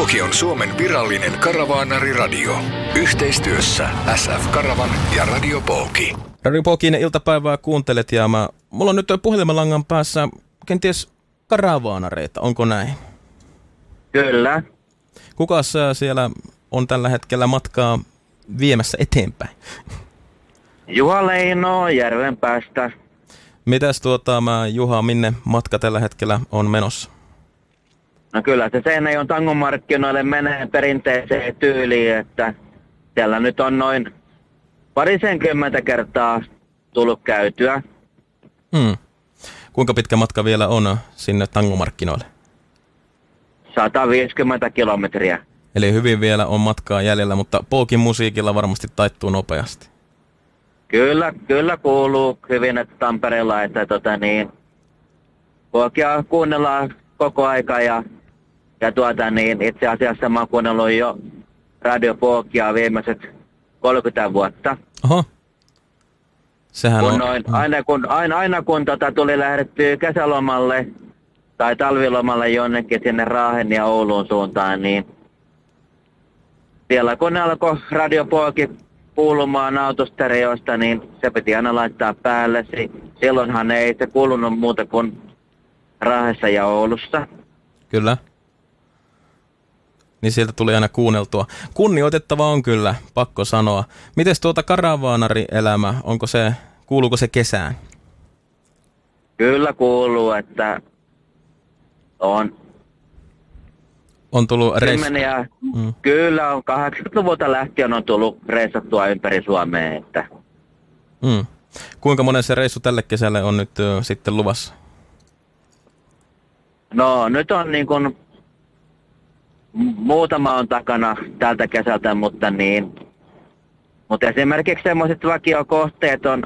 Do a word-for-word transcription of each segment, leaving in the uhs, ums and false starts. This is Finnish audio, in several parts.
Pooki on Suomen virallinen karavaanariradio. Yhteistyössä S F Karavan ja Radio Pooki. Radio Pookin iltapäivää kuuntelet ja mä, mulla on nyt puhelimenlangan päässä kenties karavaanareita, onko näin? Kyllä. Kukas siellä on tällä hetkellä matkaa viemässä eteenpäin? Juha Leino Järvenpäästä. Mitäs tuota, mä, Juha, minne matka tällä hetkellä on menossa? No kyllä se Seinäjoen tangomarkkinoille menee perinteiseen tyyliin, että siellä nyt on noin parisenkymmentä kertaa tullut käytyä. Hmm. Kuinka pitkä matka vielä on sinne tangomarkkinoille? sata viisikymmentä kilometriä. Eli hyvin vielä on matkaa jäljellä, mutta Pookin musiikilla varmasti taittuu nopeasti. Kyllä, kyllä kuuluu hyvin, että Tampereella, että tota niin, Pookia kuunnellaan koko aika ja, ja tuota niin, itse asiassa mä oon kuunnellut jo Radio Pookia viimeiset kolmekymmentä vuotta. Oho. Sehän kun on... Noin, aina kun, aina, aina kun tota tuli lähdettyä kesälomalle tai talvilomalle jonnekin sinne Raahen ja Ouluun suuntaan, niin siellä kun ne alkoi Radio Pooki kuulumaan autostereosta, niin se piti aina laittaa päälle. Silloinhan ei se kuulunut muuta kuin Raahessa ja Oulussa. Kyllä. Niin sieltä tuli aina kuunneltua. Kunnioitettava on kyllä, pakko sanoa. Mites tuota karavaanarielämä, onko se, kuuluuko se kesään? Kyllä kuuluu, että on. On tullut reis... Kymmeniä, mm. Kyllä on kahdeksankymmentäluvulta lähtien on tullut reissattua ympäri Suomea. Että. Mm. Kuinka monen se reissu tälle kesälle on nyt ö, sitten luvassa? No nyt on niin kuin, muutama on takana tältä kesältä, mutta niin, mutta esimerkiksi semmoiset vakiokohteet on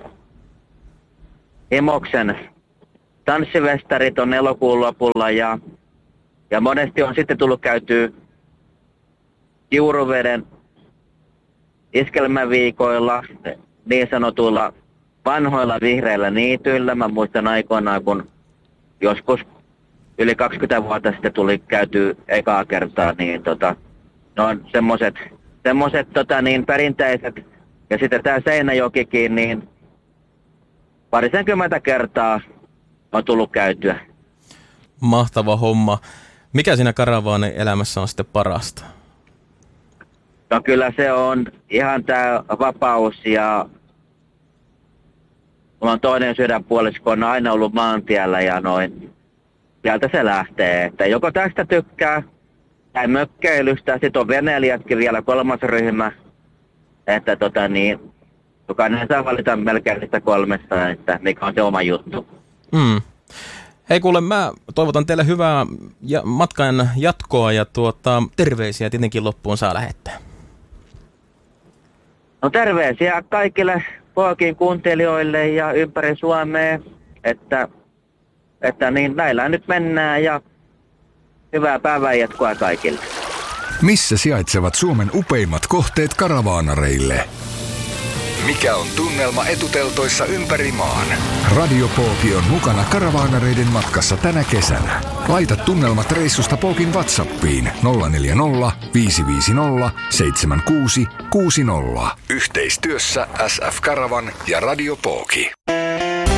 Imoksen tanssivestarit on elokuun lopulla ja, ja monesti on sitten tullut käytyä Kiuruveden iskelmäviikoilla, niin sanotuilla vanhoilla vihreillä niityillä. Mä muistan aikoinaan, kun joskus yli kaksikymmentä vuotta sitten tuli käytyä ekaa kertaa, niin tota, ne on semmoiset semmoiset tota niin perinteiset. Ja sitten tää Seinäjokikin, niin parisenkymmentä kertaa on tullut käytyä. Mahtava homma. Mikä siinä karavaanin elämässä on sitten parasta? No kyllä se on ihan tää vapaus ja mulla on toinen sydänpuolisko, on aina ollut maantiellä ja noin. Sieltä se lähtee, että joko tästä tykkää tai mökkeilystä, sit on veneilijätkin vielä kolmas ryhmä, että tota niin, jokainen saa valita melkein niistä kolmesta, että mikä on se oma juttu. Mm. Hei kuule, mä toivotan teille hyvää ja matkan jatkoa ja tuota, terveisiä tietenkin loppuun saa lähettää. No terveisiä kaikille Pookin kuuntelijoille ja ympäri Suomea, että, että niin näillä nyt mennään ja hyvää päivän jatkoa kaikille. Missä sijaitsevat Suomen upeimmat kohteet karavaanareille? Mikä on tunnelma etuteltoissa ympäri maan? Radio Pooki on mukana karavaanareiden matkassa tänä kesänä. Laita tunnelmat reissusta Pookin WhatsAppiin nolla neljä nolla viisi viisi nolla seitsemän kuusi kuusi nolla. Yhteistyössä S F Karavan ja Radio Pooki.